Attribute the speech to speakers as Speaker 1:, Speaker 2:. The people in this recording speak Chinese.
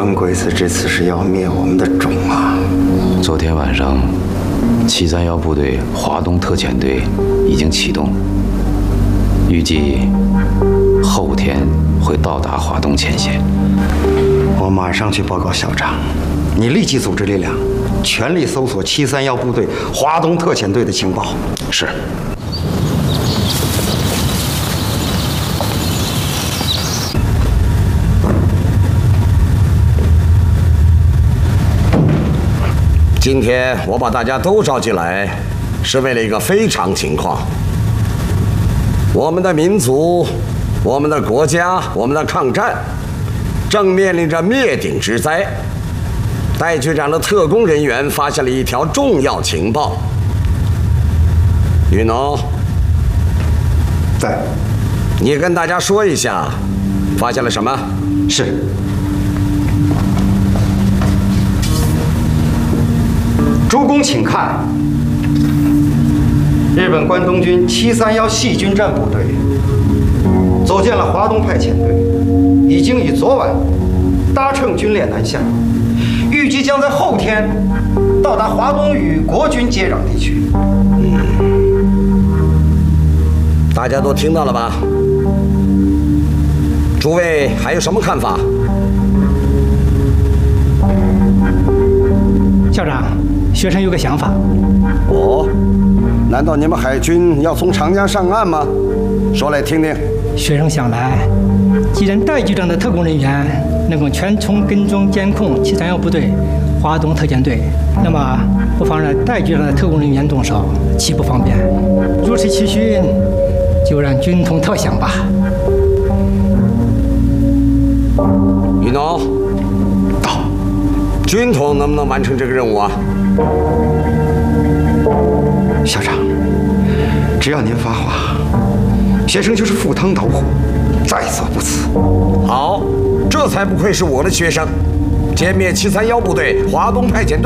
Speaker 1: 专鬼子这次是要灭我们的种啊！
Speaker 2: 昨天晚上，731部队华东特遣队已经启动，预计后天会到达华东前线。
Speaker 1: 我马上去报告校长，你立即组织力量，全力搜索731部队华东特遣队的情报。
Speaker 2: 是。
Speaker 3: 今天我把大家都召集来，是为了一个非常情况。我们的民族、我们的国家、我们的抗战，正面临着灭顶之灾。戴局长的特工人员发现了一条重要情报。雨农，
Speaker 1: 在。
Speaker 3: 你跟大家说一下，发现了什么？
Speaker 1: 是。诸公请看，日本关东军731细军战部队走进了华东派遣队，已经于昨晚搭乘军列南下，预计将在后天到达华东与国军接壤地区。
Speaker 3: 大家都听到了吧？诸位还有什么看法？
Speaker 4: 校长。学生有个想法。
Speaker 3: 哦，难道你们海军要从长江上岸吗？说来听听。
Speaker 4: 学生想来，既然戴局长的特工人员能够全程跟踪监控731部队华东特遣队，那么不妨让戴局长的特工人员动手，岂不方便？如是其需，就让军统特想吧。
Speaker 3: 雨农，到，军统能不能完成这个任务啊？
Speaker 1: 校长，只要您发话，学生就是赴汤蹈火，在所不辞。
Speaker 3: 好，这才不愧是我的学生，歼灭731部队华东派遣队。